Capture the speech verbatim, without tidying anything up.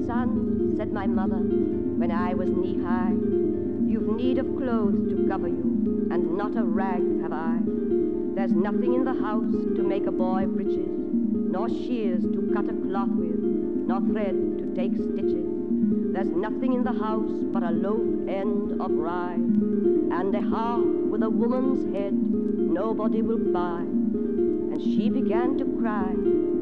son, said my mother, when I was knee-high, you've need of clothes to cover you, and not a rag have I. There's nothing in the house to make a boy breeches, nor shears to cut a cloth with, nor thread to take stitches. There's nothing in the house but a loaf end of rye, and a harp with a woman's head nobody will buy. And she began to cry,